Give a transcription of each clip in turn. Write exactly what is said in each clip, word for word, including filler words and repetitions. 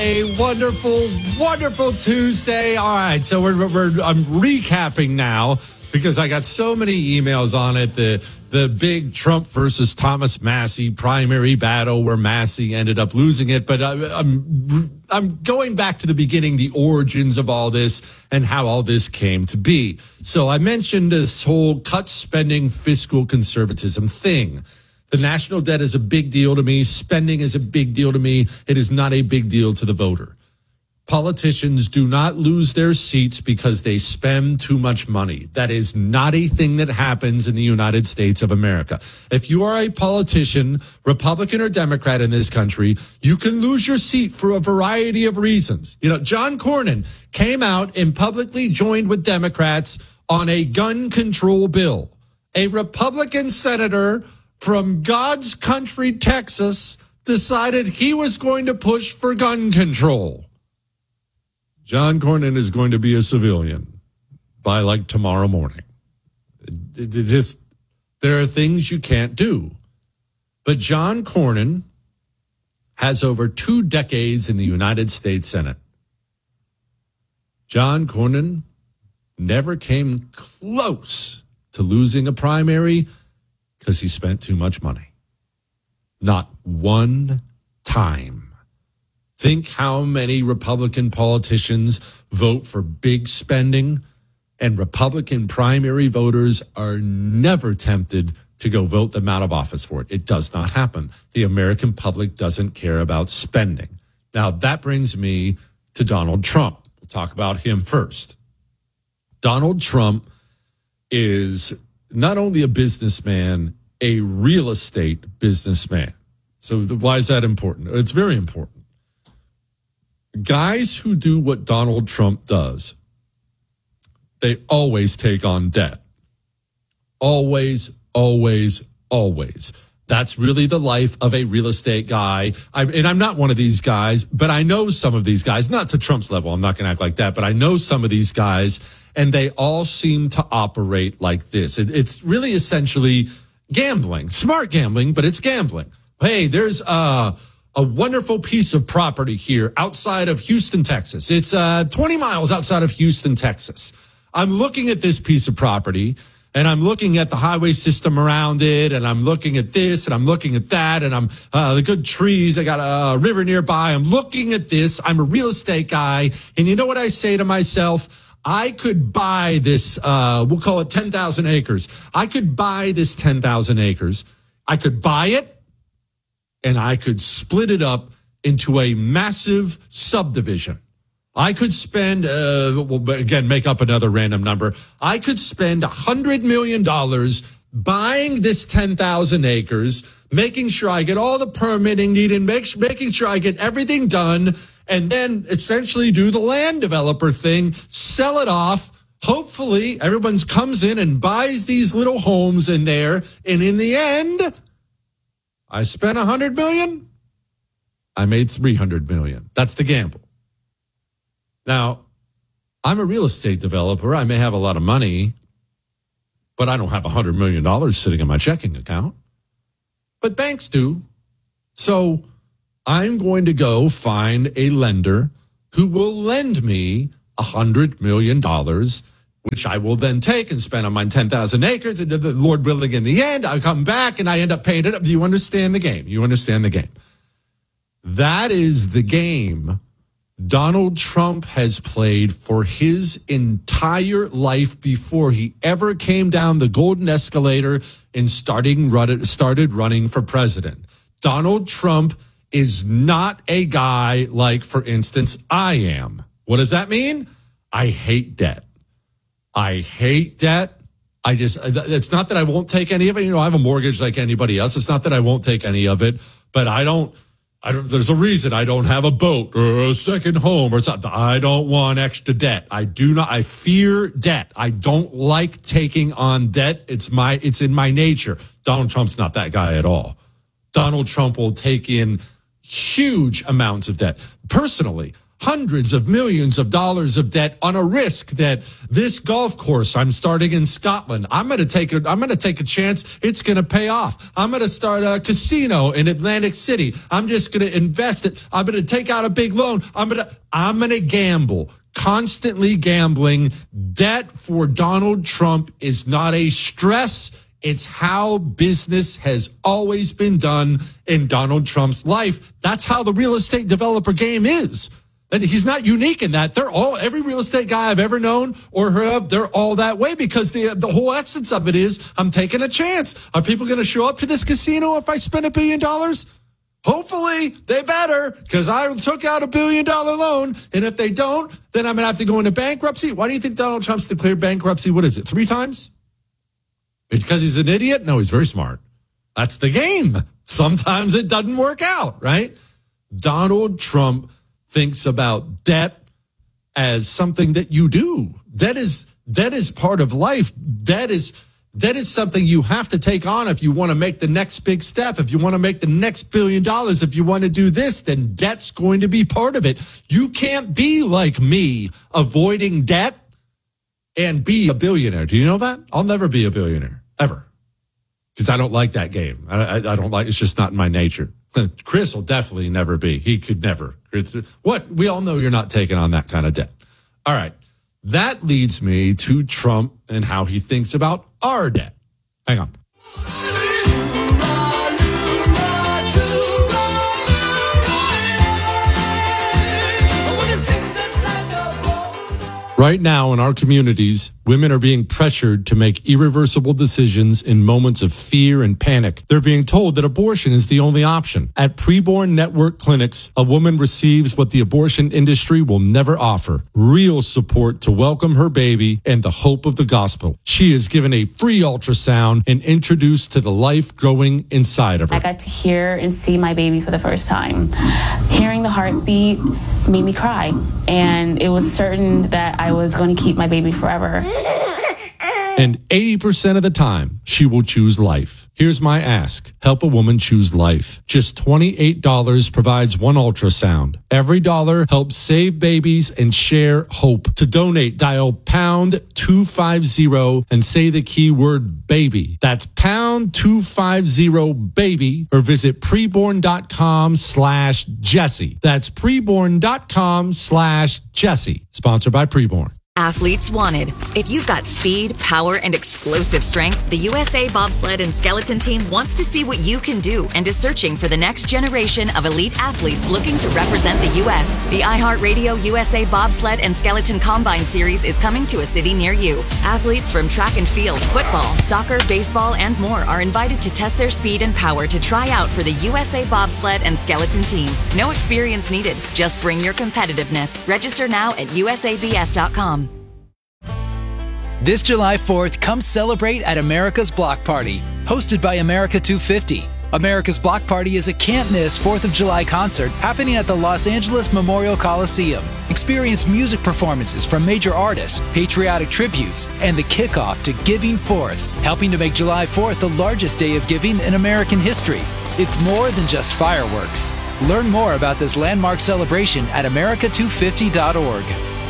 A wonderful, wonderful Tuesday. All right, so we're, we're I'm recapping now because I got so many emails on it. The the big Trump versus Thomas Massie primary battle where Massie ended up losing it. But I, I'm I'm going back to the beginning, the origins of all this and how all this came to be. So I mentioned this whole cut spending, fiscal conservatism thing. The national debt is a big deal to me. Spending is a big deal to me. It is not a big deal to the voter. Politicians do not lose their seats because they spend too much money. That is not a thing that happens in the United States of America. If you are a politician, Republican or Democrat in this country, you can lose your seat for a variety of reasons. You know, John Cornyn came out and publicly joined with Democrats on a gun control bill. A Republican senator from God's country, Texas, decided he was going to push for gun control. John Cornyn is going to be a civilian by like tomorrow morning. It, it just, there are things you can't do. But John Cornyn has over two decades in the United States Senate. John Cornyn never came close to losing a primary because he spent too much money. Not one time. Think how many Republican politicians vote for big spending, and Republican primary voters are never tempted to go vote them out of office for it. It does not happen. The American public doesn't care about spending. Now, that brings me to Donald Trump. We'll talk about him first. Donald Trump is not only a businessman, a real estate businessman. So why is that important? It's very important. Guys who do what Donald Trump does, they always take on debt. Always, always, always. That's really the life of a real estate guy. I, and I'm not one of these guys, but I know some of these guys, not to Trump's level. I'm not going to act like that, but I know some of these guys, and they all seem to operate like this. It, it's really essentially gambling, smart gambling, but it's gambling. Hey, there's a, a wonderful piece of property here outside of Houston, Texas. It's uh, twenty miles outside of Houston, Texas. I'm looking at this piece of property, and I'm looking at the highway system around it, and I'm looking at this, and I'm looking at that, and I'm uh, the good trees. I got a river nearby. I'm looking at this. I'm a real estate guy, and you know what I say to myself? I could buy this, uh, we'll call it ten thousand acres. I could buy this ten thousand acres. I could buy it, and I could split it up into a massive subdivision. I could spend, uh, well, again, make up another random number. I could spend one hundred million dollars buying this ten thousand acres, making sure I get all the permitting needed, make, making sure I get everything done, and then essentially do the land developer thing, sell it off. Hopefully, everyone comes in and buys these little homes in there, and in the end, I spent one hundred million dollars. I made three hundred million dollars. That's the gamble. Now, I'm a real estate developer. I may have a lot of money, but I don't have one hundred million dollars sitting in my checking account. But banks do. So I'm going to go find a lender who will lend me one hundred million dollars, which I will then take and spend on my ten thousand acres. And the Lord willing, in the end, I come back and I end up paying it up. Do you understand the game? You understand the game? That is the game Donald Trump has played for his entire life before he ever came down the golden escalator and starting run, started running for president. Donald Trump is not a guy like, for instance, I am. What does that mean? I hate debt. I hate debt. I just, it's not that I won't take any of it. You know, I have a mortgage like anybody else. It's not that I won't take any of it, but I don't, I don't, there's a reason I don't have a boat or a second home or something. I don't want extra debt. I do not, I fear debt. I don't like taking on debt. It's my, it's in my nature. Donald Trump's not that guy at all. Donald Trump will take in huge amounts of debt. Personally, hundreds of millions of dollars of debt on a risk that this golf course I'm starting in Scotland, I'm going to take a, I'm going to take a chance. It's going to pay off. I'm going to start a casino in Atlantic City. I'm just going to invest it. I'm going to take out a big loan. I'm going to, I'm going to gamble. Constantly gambling. Debt for Donald Trump is not a stress. It's how business has always been done in Donald Trump's life. That's how the real estate developer game is. He's not unique in that. They're all, every real estate guy I've ever known or heard of, they're all that way because the the whole essence of it is I'm taking a chance. Are people going to show up to this casino if I spend a billion dollars? Hopefully they better, because I took out a billion dollar loan. And if they don't, then I'm going to have to go into bankruptcy. Why do you think Donald Trump's declared bankruptcy? What is it? Three times? It's because he's an idiot? No, he's very smart. That's the game. Sometimes it doesn't work out, right? Donald Trump thinks about debt as something that you do. Debt is, debt is part of life. Debt is, debt is something you have to take on if you want to make the next big step. If you want to make the next billion dollars, if you want to do this, then debt's going to be part of it. You can't be like me, avoiding debt and be a billionaire. Do you know that? I'll never be a billionaire, ever. Because I don't like that game. I, I, I don't like, it's just not in my nature. Chris will definitely never be. He could never. What? We all know you're not taking on that kind of debt. All right. That leads me to Trump and how he thinks about our debt. Hang on. Right now in our communities, women are being pressured to make irreversible decisions in moments of fear and panic. They're being told that abortion is the only option. At Preborn Network Clinics, a woman receives what the abortion industry will never offer: real support to welcome her baby and the hope of the gospel. She is given a free ultrasound and introduced to the life growing inside of her. I got to hear and see my baby for the first time. Hearing the heartbeat made me cry, and it was certain that I was going to keep my baby forever. And eighty percent of the time, she will choose life. Here's my ask. Help a woman choose life. Just twenty-eight dollars provides one ultrasound. Every dollar helps save babies and share hope. To donate, dial pound two fifty and say the keyword baby. That's pound two fifty baby, or visit preborn.com slash Jesse. That's preborn.com slash Jesse. Sponsored by Preborn. Athletes wanted. If you've got speed, power, and explosive strength, the U S A Bobsled and Skeleton Team wants to see what you can do and is searching for the next generation of elite athletes looking to represent the U S The iHeartRadio U S A Bobsled and Skeleton Combine Series is coming to a city near you. Athletes from track and field, football, soccer, baseball, and more are invited to test their speed and power to try out for the U S A Bobsled and Skeleton Team. No experience needed. Just bring your competitiveness. Register now at U S A B S dot com. This July fourth, come celebrate at America's Block Party, hosted by America two fifty. America's Block Party is a can't-miss fourth of July concert happening at the Los Angeles Memorial Coliseum. Experience music performances from major artists, patriotic tributes, and the kickoff to Giving Fourth, helping to make July fourth the largest day of giving in American history. It's more than just fireworks. Learn more about this landmark celebration at America two fifty dot org.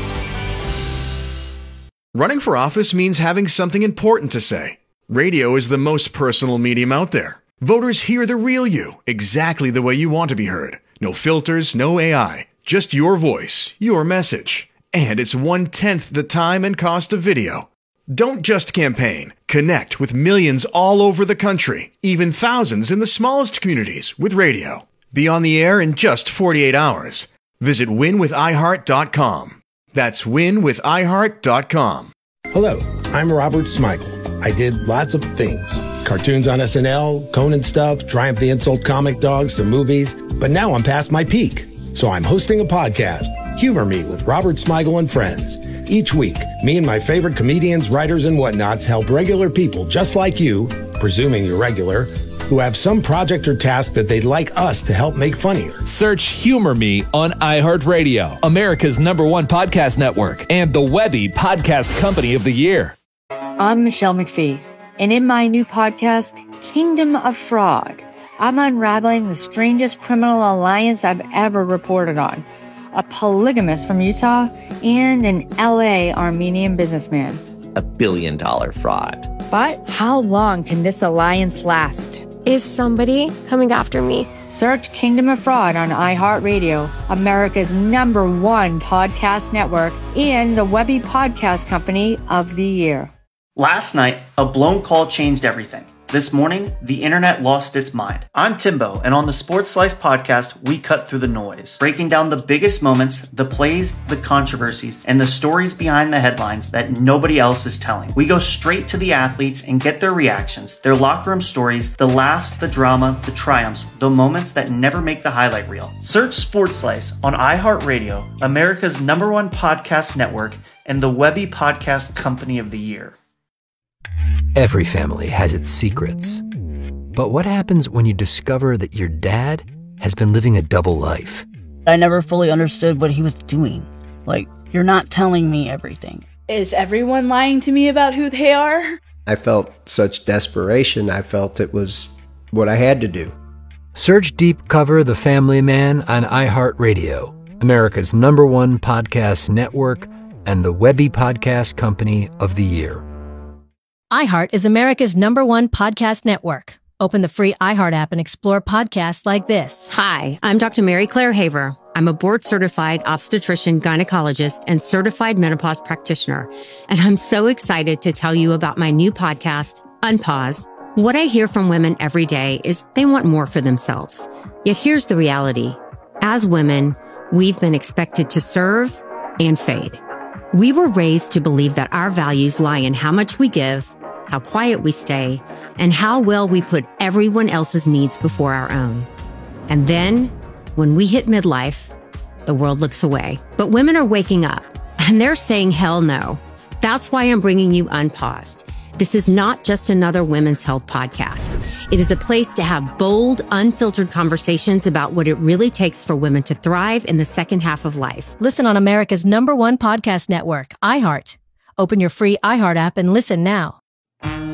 Running for office means having something important to say. Radio is the most personal medium out there. Voters hear the real you, exactly the way you want to be heard. No filters, no A I, just your voice, your message. And it's one-tenth the time and cost of video. Don't just campaign. Connect with millions all over the country, even thousands in the smallest communities with radio. Be on the air in just forty-eight hours. Visit win with i heart dot com. That's win with i heart dot com. Hello, I'm Robert Smigel. I did lots of things. Cartoons on S N L, Conan stuff, Triumph the Insult comic dogs, some movies. But now I'm past my peak. So I'm hosting a podcast, Humor Me with Robert Smigel and Friends. Each week, me and my favorite comedians, writers, and whatnots help regular people just like you, presuming you're regular, who have some project or task that they'd like us to help make funnier. Search Humor Me on iHeartRadio, America's number one podcast network, and the Webby Podcast Company of the Year. I'm Michelle McPhee, and in my new podcast, Kingdom of Fraud, I'm unraveling the strangest criminal alliance I've ever reported on. a polygamist from Utah, and an L A Armenian businessman. A billion dollar fraud. But how long can this alliance last? Is somebody coming after me? Search Kingdom of Fraud on iHeartRadio, America's number one podcast network, and the Webby Podcast Company of the Year. Last night, a blown call changed everything. This morning, the internet lost its mind. I'm Timbo, and on the Sports Slice podcast, we cut through the noise, breaking down the biggest moments, the plays, the controversies, and the stories behind the headlines that nobody else is telling. We go straight to the athletes and get their reactions, their locker room stories, the laughs, the drama, the triumphs, the moments that never make the highlight reel. Search Sports Slice on iHeartRadio, America's number one podcast network, and the Webby Podcast Company of the Year. Every family has its secrets. But what happens when you discover that your dad has been living a double life? I never fully understood what he was doing. Like, you're not telling me everything. Is everyone lying to me about who they are? I felt such desperation. I felt it was what I had to do. Search Deep Cover The Family Man on iHeartRadio, America's number one podcast network, and the Webby Podcast Company of the Year. iHeart is America's number one podcast network. Open the free iHeart app and explore podcasts like this. Hi, I'm Doctor Mary Claire Haver. I'm a board-certified obstetrician, gynecologist, and certified menopause practitioner. And I'm so excited to tell you about my new podcast, Unpaused. What I hear from women every day is they want more for themselves. Yet here's the reality. As women, we've been expected to serve and fade. We were raised to believe that our values lie in how much we give, how quiet we stay, and how well we put everyone else's needs before our own. And then, when we hit midlife, the world looks away. But women are waking up, and they're saying hell no. That's why I'm bringing you Unpaused. This is not just another women's health podcast. It is a place to have bold, unfiltered conversations about what it really takes for women to thrive in the second half of life. Listen on America's number one podcast network, iHeart. Open your free iHeart app and listen now.